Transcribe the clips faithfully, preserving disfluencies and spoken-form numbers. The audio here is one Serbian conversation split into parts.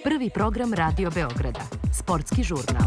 Prvi program Radio Beograda. Sportski žurnal.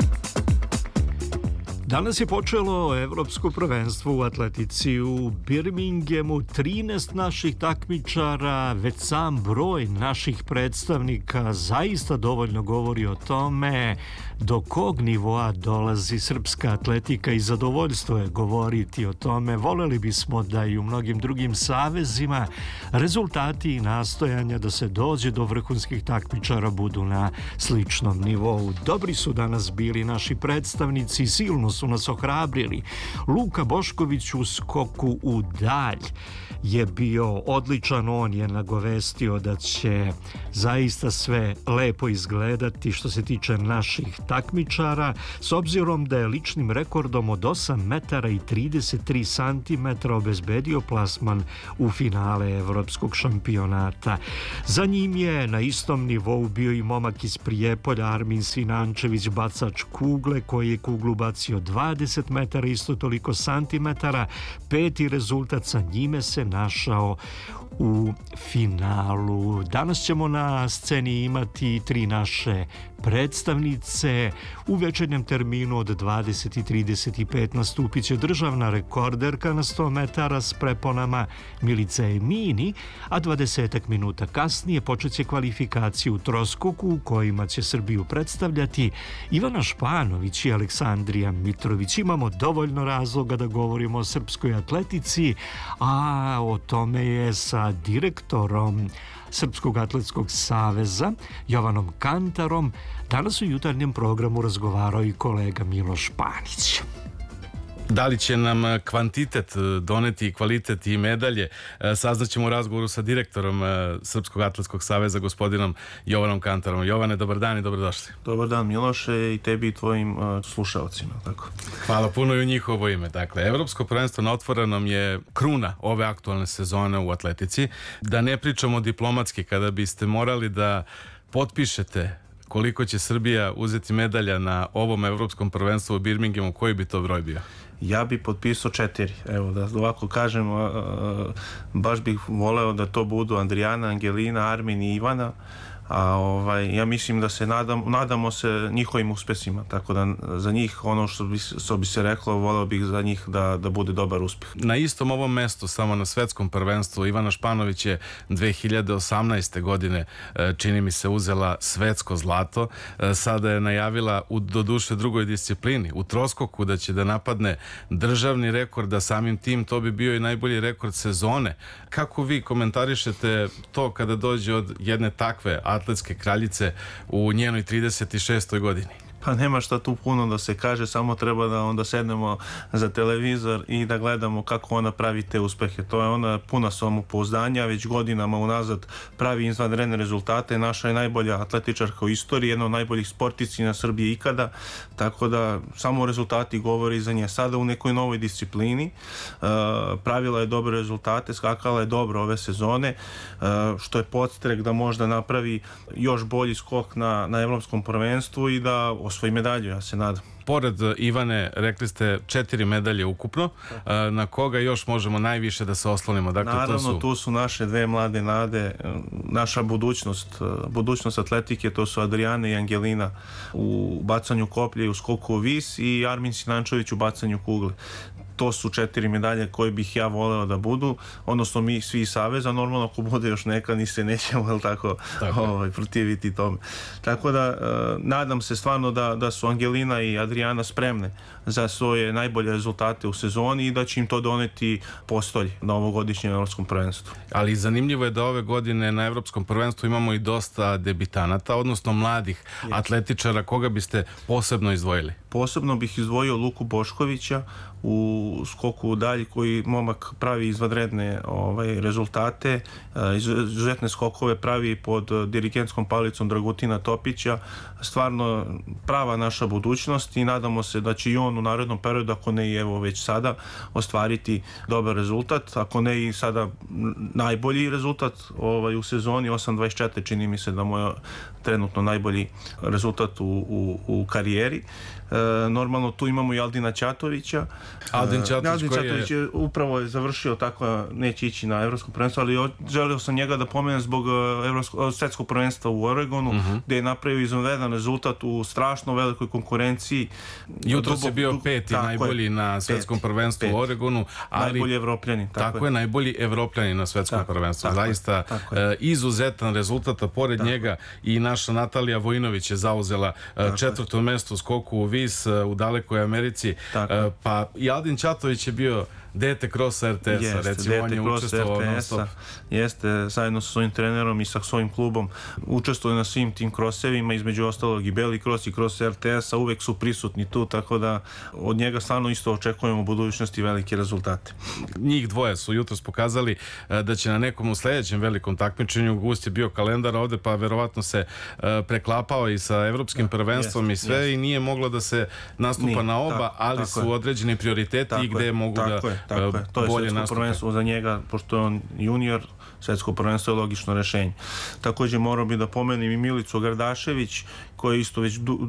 Danas je počelo evropsko prvenstvo u atletici u Birminghamu. trinaest naših takmičara, već sam broj naših predstavnika zaista dovoljno govori o tome do kog nivoa dolazi srpska atletika i zadovoljstvo je govoriti o tome. Voleli bismo da i u mnogim drugim savezima rezultati i nastojanja da se dođe do vrhunskih takmičara budu na sličnom nivou. Dobri su danas bili naši predstavnici, silno su nas ohrabrili. Luka Bošković u skoku u dalj je bio odličan, on je nagovestio da će zaista sve lepo izgledati što se tiče naših takmičara, s obzirom da je ličnim rekordom od osam metara i trideset tri santimetra obezbedio plasman u finale evropskog šampionata. Za njim je na istom nivou bio i momak iz Prijepolja, Armin Sinančević, bacač kugle, koji je kuglu bacio dvadeset metara, isto toliko santimetara. Peti rezultat, sa njime se našao u finalu. Danas ćemo na sceni imati tri naše predstavnice. U večernjem terminu od dvadeset i trideset pet nastupit će državna rekorderka na sto metara s preponama Milica Emini, a dvadesetak minuta kasnije počet će kvalifikaciju u troskoku u kojima će Srbiju predstavljati Ivana Španović i Aleksandrija Mitrović. Imamo dovoljno razloga da govorimo o srpskoj atletici, a o tome je sa direktorom Srpskog atletskog saveza Jovanom Kantarom danas u jutarnjem programu razgovarao i kolega Miloš Panić. Da li će nam kvantitet doneti kvalitet i medalje, saznaćemo u razgovoru sa direktorom Srpskog atletskog saveza, gospodinom Jovanom Kantarom. Jovane, dobar dan i dobrodošli. Dobar dan, Miloše, i tebi i tvojim slušalcima. Tako. Hvala puno i u njihovo ime. Dakle, Evropsko prvenstvo na otvorenom je kruna ove aktualne sezone u atletici. Da ne pričamo diplomatski, kada biste morali da potpišete koliko će Srbija uzeti medalja na ovom evropskom prvenstvu u Birminghamu, koji bi to broj bio? Ja bi potpisao četiri. Evo, da ovako kažem, baš bih voleo da to budu Andrijana, Angelina, Armin i Ivana. A ovaj, ja mislim da se nadam, nadamo se njihovim uspesima, tako da za njih ono što bi, što bi se reklo, voleo bih za njih da, da bude dobar uspeh. Na istom ovom mestu, samo na svetskom prvenstvu, Ivana Španović je dve hiljade osamnaeste godine, čini mi se, uzela svetsko zlato. Sada je najavila u doduše drugoj disciplini, u troskoku, da će da napadne državni rekord, da samim tim to bi bio i najbolji rekord sezone. Kako vi komentarišete to kada dođe od jedne takve atletske kraljice u njenoj trideset šestoj godini? Pa nema šta tu puno da se kaže, samo treba da onda sednemo za televizor i da gledamo kako ona pravi te uspehe. To je ona puna samopouzdanja, već godinama unazad pravi izvanredne rezultate. Naša je najbolja atletičarka u istoriji, jedna od najboljih sportici na Srbiji ikada, tako da samo rezultati govore za nje. Sada u nekoj novoj disciplini, pravila je dobre rezultate, skakala je dobro ove sezone, što je podstrek da možda napravi još bolji skok na, na evropskom prvenstvu i da osvoji medalju, ja se nadam. Pored Ivane, rekli ste četiri medalje ukupno. Na koga još možemo najviše da se oslonimo? Dakle, naravno, to su... tu su naše dve mlade nade, naša budućnost, budućnost atletike, to su Adrijana i Angelina u bacanju koplje i u skoku u vis i Armin Sinančević u bacanju kugle. To su četiri medalje koje bih ja voleo da budu, odnosno mi svi iz saveza, normalno ako bude još neka ni se nećemo, jel tako, tako. Ovaj, protiviti tome. Tako da eh, nadam se stvarno da, da su Angelina i Adrijana spremne za svoje najbolje rezultate u sezoni i da će im to doneti postolje na ovogodišnjem evropskom prvenstvu. Ali zanimljivo je da ove godine na evropskom prvenstvu imamo i dosta debitanata, odnosno mladih yes. atletičara. Koga biste posebno izdvojili? Posebno bih izdvojio Luku Boškovića u skoku u dalj, koji momak pravi izvanredne ovaj, rezultate, izuzetne skokove pravi pod dirigentskom palicom Dragutina Topića. Stvarno prava naša budućnost i nadamo se da će i on u narednom periodu, ako ne i evo već sada, ostvariti dobar rezultat, ako ne i sada najbolji rezultat ovaj, u sezoni. Osam dvadeset četiri čini mi se da mu je trenutno najbolji rezultat u, u, u karijeri. E, normalno tu imamo i Aldina Ćatovića. Aldin Ćatović, Aldin koji Ćatović je upravo je završio tako, neće ići na evropsko prvenstvo, ali želio sam njega da pomenem zbog evropsko, svetskog prvenstva u Oregonu, uh-huh. gde je napravio izvanredan rezultat u strašno velikoj konkurenciji. Jutros je bio peti najbolji je, na svetskom peti, prvenstvu peti. u Oregonu, ali najbolji evropljani. Tako, tako je, najbolji evropljani na svetskom tako, prvenstvu. Tako, Zaista tako je. izuzetan rezultat, a pored tako. njega i naša Natalija Vojinović je zauzela tako četvrto je. mesto u skoku u vis u dalekoj Americi. Tako. Pa i Aldin Ćatović je bio dete krosa er te es-a, jeste, recimo on je učestvovao non stop. Jeste, zajedno sa svojim trenerom i sa svojim klubom učestvuje na svim tim krosevima, između ostalog i Beli kros i kros er te es-a, uvek su prisutni tu, tako da od njega stvarno isto očekujemo u budućnosti velike rezultate. Njih dvoje su jutros pokazali da će na nekom u sledećem velikom takmičenju, gust je bio kalendar ovde, pa verovatno se preklapao i sa evropskim prvenstvom i sve, i nije moglo da se nastupa nije, na oba, tako, ali tako su je. određeni prioriteti tako i gde je, mogu da je. Tako je, to je svetsko nastupe. prvenstvo za njega, pošto je on junior, svetsko prvenstvo je logično rešenje. Takođe morao bi da pomenem i Milicu Gardašević, koja je isto već